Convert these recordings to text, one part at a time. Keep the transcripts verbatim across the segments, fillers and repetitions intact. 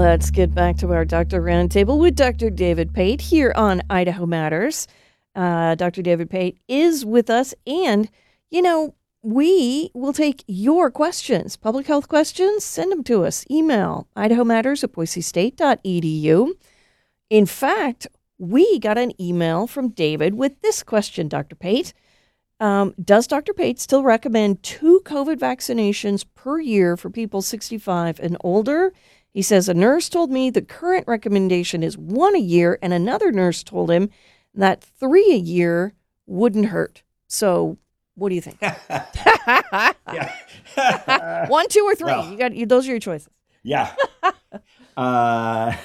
Let's get back to our Doctor Roundtable with Doctor David Pate here on Idaho Matters. Uh, Doctor David Pate is with us, and, you know, we will take your questions, public health questions, send them to us. Email idaho matters at boise state dot e d u. In fact, we got an email from David with this question, Doctor Pate. Um, does Doctor Pate still recommend two COVID vaccinations per year for people sixty-five and older? He says, a nurse told me the current recommendation is one a year, and another nurse told him that three a year wouldn't hurt. So what do you think? One, two, or three? Well, you got you, those are your choices. Yeah. uh,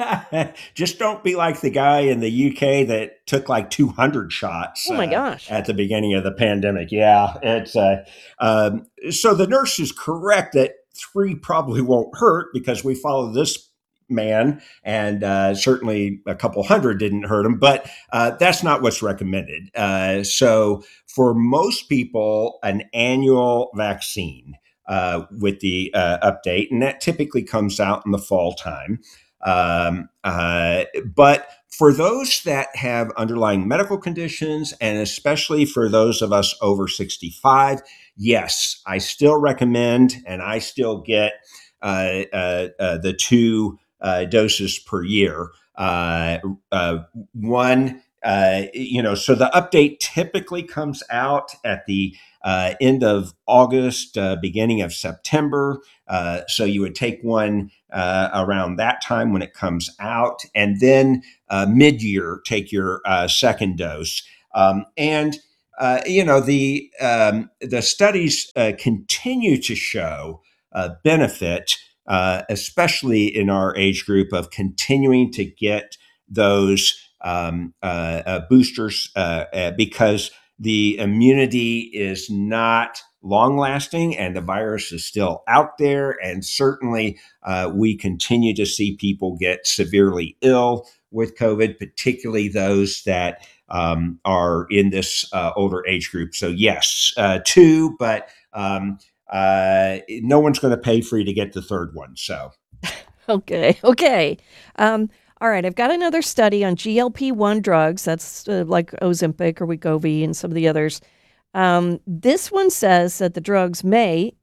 just don't be like the guy in the U K that took like two hundred shots. Oh my gosh. Uh, at the beginning of the pandemic. Yeah. It's uh, um, so the nurse is correct that three probably won't hurt because we follow this man, and uh, certainly a couple hundred didn't hurt him, but uh, that's not what's recommended. Uh, so for most people, an annual vaccine uh, with the uh, update, and that typically comes out in the fall time. Um, uh, but for those that have underlying medical conditions, and especially for those of us over sixty-five, yes, I still recommend, and I still get uh, uh, uh, the two uh, doses per year. Uh, uh, one, uh, you know, so the update typically comes out at the uh, end of August, uh, beginning of September. Uh, so you would take one uh, around that time when it comes out, and then uh, mid-year take your uh, second dose. Um, and uh, you know the um, the studies uh, continue to show uh, benefit, uh, especially in our age group, of continuing to get those um, uh, uh, boosters uh, uh, because the immunity is not long lasting and the virus is still out there. And certainly uh, we continue to see people get severely ill with COVID, particularly those that um, are in this uh, older age group. So yes, uh, two, but um, uh, no one's going to pay for you to get the third one. So. Okay. Okay. Um, all right. I've got another study on G L P one drugs. That's uh, like Ozempic or Wegovy and some of the others. Um, this one says that the drugs may,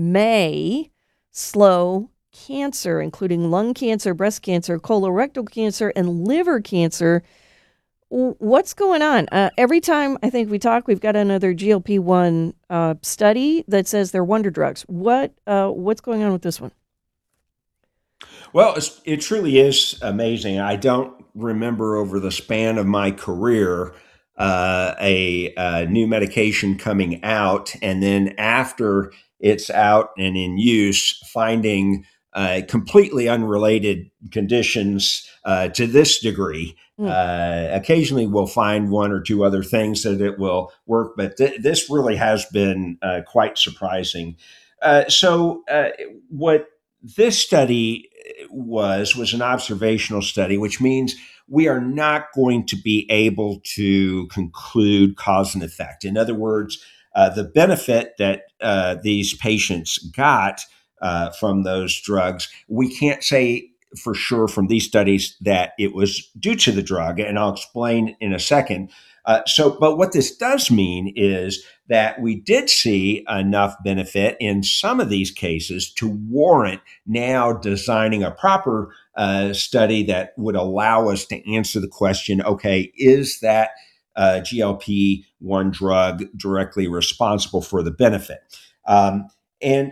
may slow cancer, including lung cancer, breast cancer, colorectal cancer, and liver cancer. What's going on? Uh, every time I think we talk, we've got another G L P one uh, study that says they're wonder drugs. What uh, what's going on with this one? Well, it's, it truly is amazing. I don't remember over the span of my career uh, a, a new medication coming out, and then after it's out and in use, finding uh, completely unrelated conditions uh, to this degree. Mm. Uh, occasionally, we'll find one or two other things that it will work, but th- this really has been uh, quite surprising. Uh, so, uh, what this study was was an observational study, which means we are not going to be able to conclude cause and effect. In other words, uh, the benefit that uh, these patients got uh, from those drugs, we can't say for sure from these studies that it was due to the drug, and I'll explain in a second. Uh, so, but what this does mean is that we did see enough benefit in some of these cases to warrant now designing a proper uh, study that would allow us to answer the question, okay, is that uh, G L P one drug directly responsible for the benefit? Um, and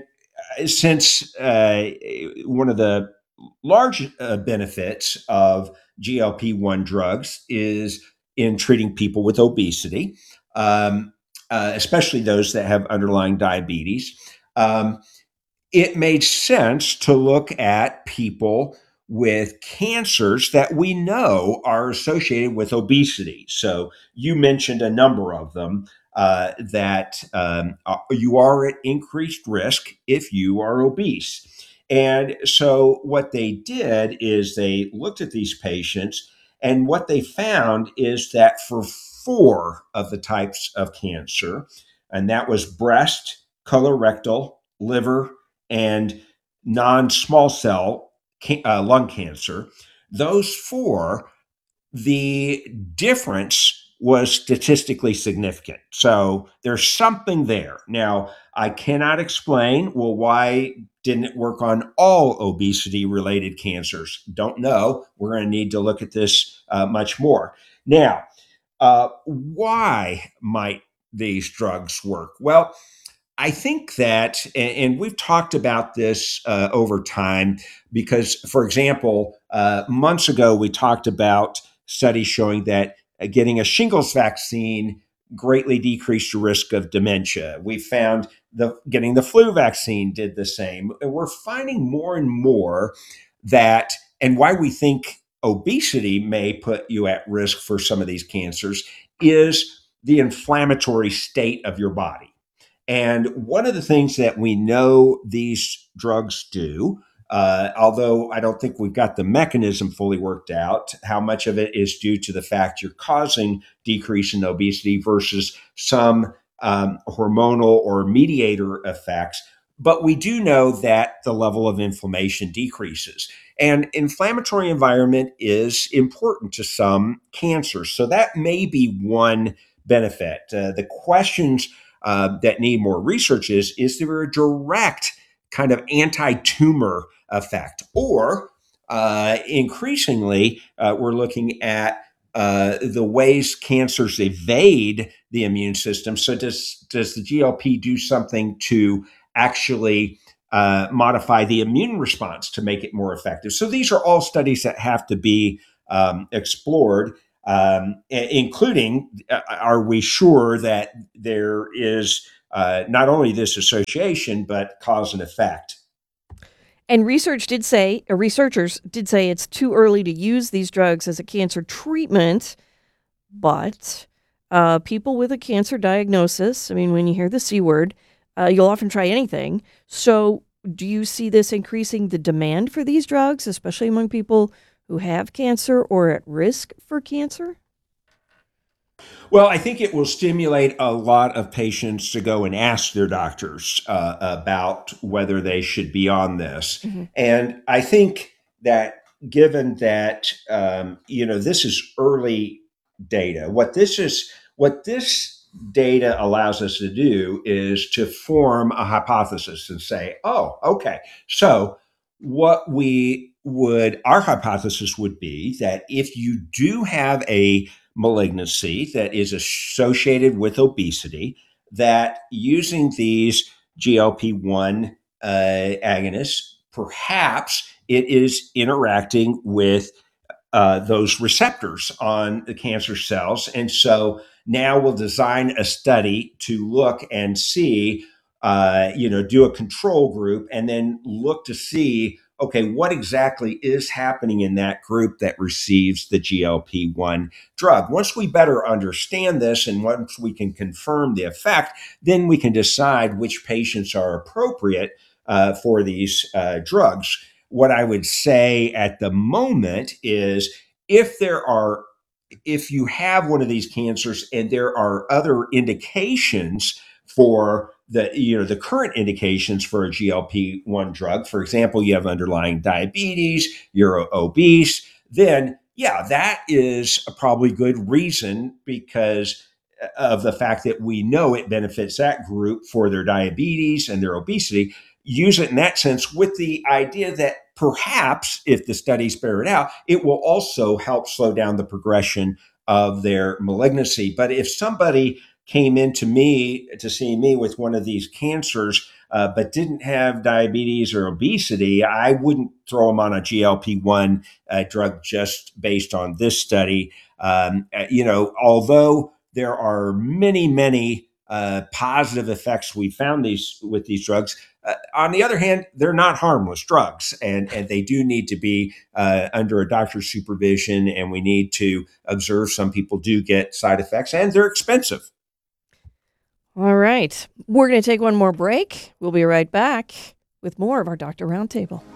since uh, one of the large uh, benefits of G L P one drugs is in treating people with obesity, um, uh, especially those that have underlying diabetes, um, it made sense to look at people with cancers that we know are associated with obesity. So you mentioned a number of them uh, that um, you are at increased risk if you are obese. And so what they did is they looked at these patients, and what they found is that for four of the types of cancer, and that was breast, colorectal, liver, and non-small cell ca- uh, lung cancer. Those four, the difference was statistically significant. So there's something there. Now, I cannot explain, well, why didn't it work on all obesity related cancers? Don't know. We're going to need to look at this uh, much more. Now, uh, why might these drugs work? Well, I think that, and we've talked about this uh, over time, because, for example, uh, months ago, we talked about studies showing that uh, getting a shingles vaccine greatly decreased your risk of dementia. We found the getting the flu vaccine did the same. And we're finding more and more that, and why we think obesity may put you at risk for some of these cancers is the inflammatory state of your body. And one of the things that we know these drugs do, uh, although I don't think we've got the mechanism fully worked out, how much of it is due to the fact you're causing decrease in obesity versus some um, hormonal or mediator effects. But we do know that the level of inflammation decreases. And inflammatory environment is important to some cancers. So that may be one benefit. Uh, the questions uh, that need more research is is there a direct kind of anti-tumor effect, or uh, increasingly uh, we're looking at uh, the ways cancers evade the immune system. So does does the G L P do something to actually uh, modify the immune response to make it more effective? So these are all studies that have to be um, explored, um, including uh, are we sure that there is uh, not only this association, but cause and effect? And research did say, uh, researchers did say it's too early to use these drugs as a cancer treatment, but uh, people with a cancer diagnosis, I mean, when you hear the C word, uh, you'll often try anything. So do you see this increasing the demand for these drugs, especially among people who have cancer or at risk for cancer? Well, I think it will stimulate a lot of patients to go and ask their doctors uh, about whether they should be on this. Hmm. And I think that given that, um, you know, this is early data, what this is, what this data allows us to do is to form a hypothesis and say, oh, okay, so what we would, our hypothesis would be that if you do have a malignancy that is associated with obesity, that using these G L P one uh, agonists, perhaps it is interacting with uh, those receptors on the cancer cells. And so now we'll design a study to look and see, uh, you know, do a control group and then look to see, okay, what exactly is happening in that group that receives the G L P one drug. Once we better understand this and once we can confirm the effect, then we can decide which patients are appropriate uh, for these uh, drugs. What I would say at the moment is if there are if you have one of these cancers and there are other indications for the you know the current indications for a G L P one drug, for example, you have underlying diabetes, you're obese, then yeah, that is a probably good reason because of the fact that we know it benefits that group for their diabetes and their obesity. Use it in that sense with the idea that perhaps if the studies bear it out, it will also help slow down the progression of their malignancy. But if somebody came into me to see me with one of these cancers, uh, but didn't have diabetes or obesity, I wouldn't throw them on a G L P one uh, drug just based on this study. Um, uh, you know, although there are many, many uh, positive effects we found these with these drugs. Uh, on the other hand, they're not harmless drugs, and, and they do need to be uh, under a doctor's supervision, and we need to observe some people do get side effects, and they're expensive. All right. We're going to take one more break. We'll be right back with more of our Doctor Roundtable.